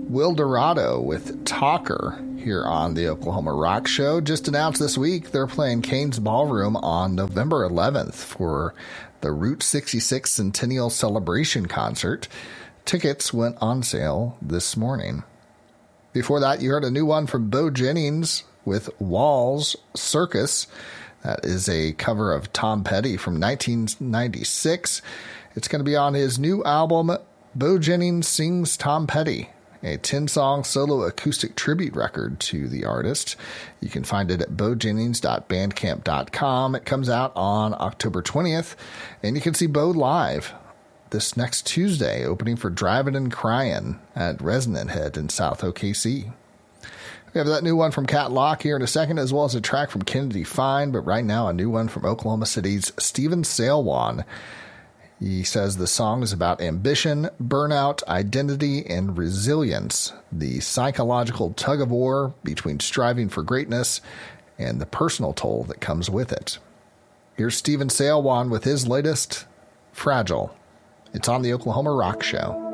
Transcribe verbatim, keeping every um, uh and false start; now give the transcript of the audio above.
Will Dorado with Talker here on the Oklahoma Rock Show. Just announced this week they're playing Cain's Ballroom on November eleventh for the Route sixty-six Centennial Celebration Concert. Tickets went on sale this morning. Before that, you heard a new one from Bo Jennings with Walls Circus. That is a cover of Tom Petty from nineteen ninety-six. It's going to be on his new album, Bo Jennings Sings Tom Petty, a ten-song solo acoustic tribute record to the artist. You can find it at bo jennings dot bandcamp dot com. It comes out on October twentieth, and you can see Bo live this next Tuesday, opening for Drivin' and Cryin' at Resonant Head in South O K C. We have that new one from Cat Lock here in a second, as well as a track from Kennedy Fine, but right now a new one from Oklahoma City's Steven Sailwan. He says the song is about ambition, burnout, identity, and resilience, the psychological tug-of-war between striving for greatness and the personal toll that comes with it. Here's Steven Sailwan with his latest, Fragile. It's on the Oklahoma Rock Show.